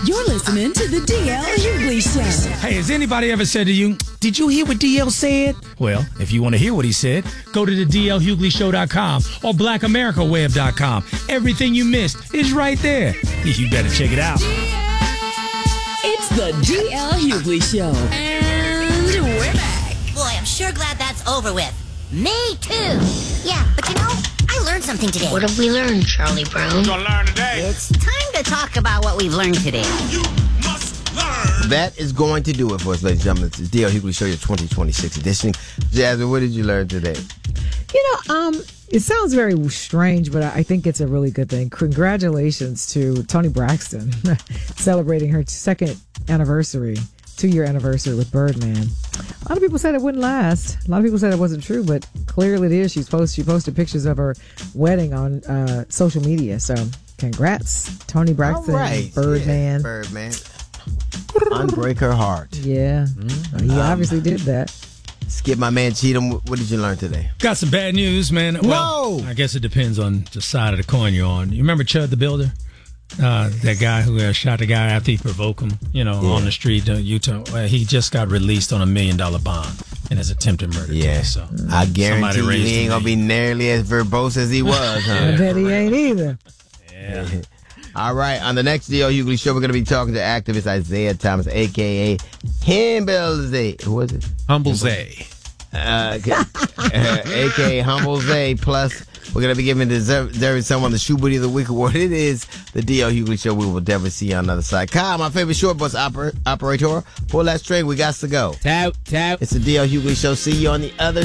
You're listening to the DL Hughley Show. Hey, has anybody ever said to you, did you hear what DL said? Well, if you want to hear what he said, go to the DLHughleyShow.com or BlackAmericaWeb.com. Everything you missed is right there. You better check it out. It's the DL Hughley Show. And we're back. Boy, I'm sure glad that's over with. Me too. Yeah, but I learned something today. What have we learned, Charlie Brown? Gonna learn today. It's time to talk about what we've learned today. You must learn. That is going to do it for us, ladies and gentlemen. It's the DL Hughley Show, your 2026 edition. Jasmine, what did you learn today? It sounds very strange, but I think it's a really good thing. Congratulations to Toni Braxton celebrating her second anniversary, 2-year anniversary with Birdman. A lot of people said it wouldn't last. A lot of people said it wasn't true, but clearly it is. She posted pictures of her wedding on social media. So congrats, Toni Braxton, Birdman. Yeah, Birdman. Unbreak her heart. Yeah, he obviously did that. Skip, my man Cheatham, what did you learn today? Got some bad news, man. Well, I guess it depends on the side of the coin you're on. You remember Chud the Builder? That guy who shot the guy after he provoked him, on the street in Utah. Well, he just got released on $1 million bond in his attempted murder case. So I guarantee you he ain't going to be nearly as verbose as he was. Huh? I bet he ain't either. Yeah. All right, on the next DL Hughley Show, we're going to be talking to activist Isaiah Thomas, a.k.a. Humble Zay. Who was it? Humble Zay. A.k.a. Humble Zay. Plus, we're going to be giving deserving someone the Shoe Booty of the Week award. It is the DL Hughley Show. We will definitely see you on the other side. Kyle, my favorite short bus operator, pull that string. We got to go. Tout. It's the DL Hughley Show. See you on the other